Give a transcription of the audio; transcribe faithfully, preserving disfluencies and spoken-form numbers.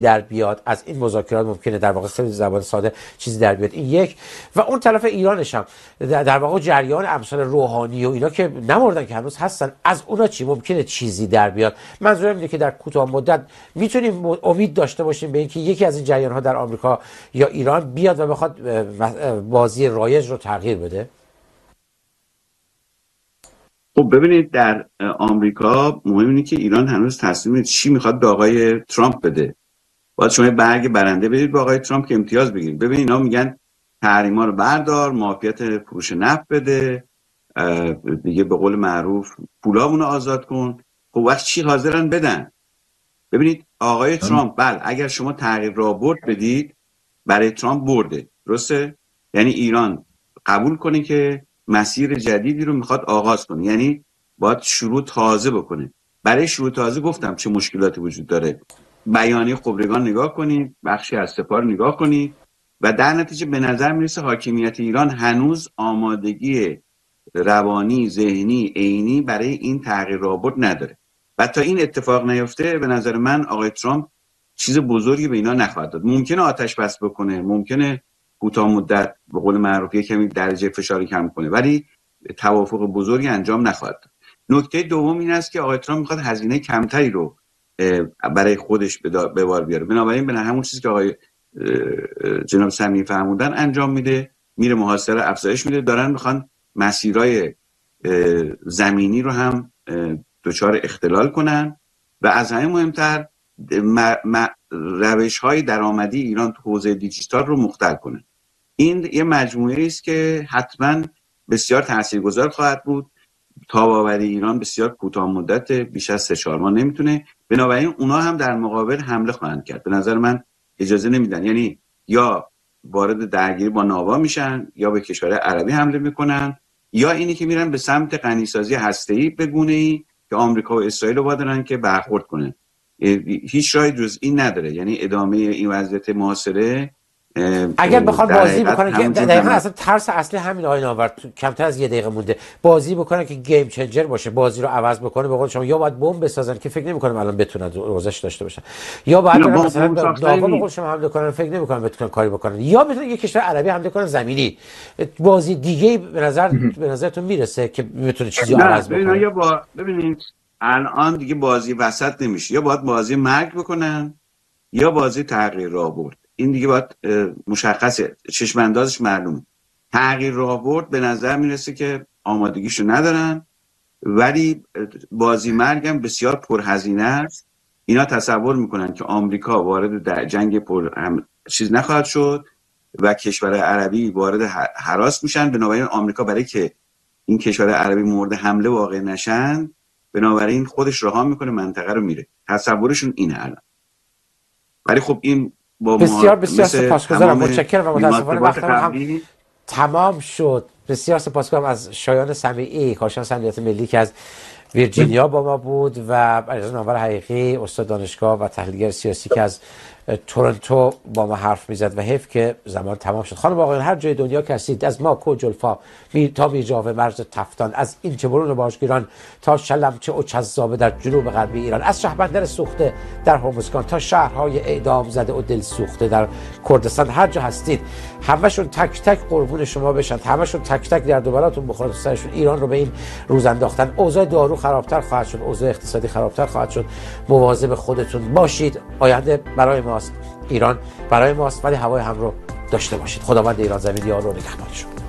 در بیاد از این مذاکرات، ممکنه در واقع خیلی زبان ساده چیزی در بیاد. این یک. و اون طرف ایرانش هم در واقع جریان امثال روحانی و اینا که نمردن که هنوز هستن، از اونا چی ممکنه چیزی در بیاد؟ منظورم اینه که در کوتاه مدت میتونیم امید داشته باشیم به اینکه یکی از این جریان ها در آمریکا یا ایران بیاد و بخواد بازی رایج رو تغییر بده. خب ببینید در آمریکا مهم اینه که ایران هنوز تصمیم چی میخواد به آقای ترامپ بده. باید شما برگ برنده بدید به آقای ترامپ که امتیاز بگیرید. ببین اینا میگن تحریما رو بردار، معافیت فروش نفت بده، دیگه به قول معروف پولامون رو آزاد کن. خب وقت چی حاضرن بدن؟ ببینید آقای ترامپ بله اگر شما تغییر رابرد بدید برای ترامپ برده، درسته؟ یعنی ایران قبول کنه که مسیر جدیدی رو میخواد آغاز کنه، یعنی باید شروع تازه بکنه. برای شروع تازه گفتم چه مشکلاتی وجود داره. بیانیه خبرگان نگاه کنید، بخشی از سپاه نگاه کنید و در نتیجه به نظر میرسه حاکمیت ایران هنوز آمادگی روانی، ذهنی، عینی برای این تغییر رابط نداره و تا این اتفاق نیفته به نظر من آقای ترامپ چیز بزرگی به اینا نخواهد داد. ممکنه آتش بس بکنه، ممکنه کوتاه مدت به قول معروف کمی درجه فشاری کم کنه، ولی توافق بزرگی انجام نخواهد داد. نکته دوم این است که آقای ترامپ میخواد هزینه کمتری رو برای خودش به بار بیاره. بنابراین به همون چیزی که آقای جناب سمیعی فرمودن انجام میده، میره محاصره افزایش میده، دارن میخوان مسیرهای زمینی رو هم دچار اختلال کنن و از همه مهمتر روش‌های درآمدی ایران تو حوزه دیجیتال رو مختل کنن. این یه مجموعه است که حتما بسیار تاثیرگذار خواهد بود. تاب‌آوری ایران بسیار کوتاه مدت، بیش از سه چهار ماه نمیتونه. بنابراین اونا هم در مقابل حمله خواهند کرد. به نظر من اجازه نمیدن، یعنی یا وارد درگیری با ناوا میشن یا به کشور عربی حمله میکنن یا اینی که میرن به سمت غنیسازی هسته‌ای به گونه‌ای که آمریکا و اسرائیل رو وادارن که برخورد کنن. هیچ راهی جز این نداره، یعنی ادامه این وضعیت محاصره اگر بخواد بازی بکنه که دقیقاً اصلا ترس اصلی همین آقای ناور، کمتر از یه دقیقه مونده بازی بکنه که گیم چنجر باشه، بازی رو عوض بکنه. به قول شما یا باید بمب بسازن که فکر نمی‌کنم الان بتونن روزش داشته باشن، یا باید مثلا ناوا به قول شما حمله کنن، فکر نمی‌کنم بتونن کاری بکنن، یا بتونن یک کشور عربی حمله کنن زمینی. بازی دیگه به نظر به نظرتون میرسه که بتونه چیزی عوض بکنه؟ یا با ببینید الان دیگه بازی وسط نمیشه، یا باید بازی مرگ بکنن یا بازی تغییر راه برد. این دیگه باید مشخصه، چشم اندازش معلومه. تغییر راه برد به نظر میرسه که آمادگیشو ندارن، ولی بازی مرگ هم بسیار پرهزینه است. اینا تصور میکنن که آمریکا وارد در جنگ پر هم چیز نخواهد شد و کشور عربی وارد هراس میشن. بنابراین آمریکا برای که این کشور عربی مورد حمله واقع نشن، بنابراین خودش رها میکنه منطقه رو میره. تصورشون اینه الان. ولی خب این بسیار بسیار سپاسگزارم، متشکرم و متاسفانه وقت هم تمام شد. بسیار سپاسگزارم از شایان سمیعی، کارشناس امنیت ملی که از ویرجینیا با ما بود و علیرضا ناور حقیقی، استاد دانشگاه و تحلیلگر سیاسی که از تورنتو با ما حرف میزد و حیف که زمان تمام شد. خانم آقایان هر جای دنیا که هستید، از ما کوجلفا تا میرجاوه مرز تفتان، از این چه برون باشگیران تا شلمچه و چذابه در جنوب غربی ایران، از شهربندر سوخته در هرمزگان تا شهرهای اعدام زده و دل سوخته در کردستان، هر جا هستید همشون تک تک قربون شما بشن، همشون تک تک در دوبلاتون بخورن سرشون. ایران رو به این روز انداختن. اوضاع دارو خرابتر خواهد شد، اوضاع اقتصادی خرابتر خواهد شد. مواظب خودتون باشید. آینده برای ماست، ایران برای ماست، ولی هوای هم رو داشته باشید. خداوند ایران زمین یار و نگهبانشون.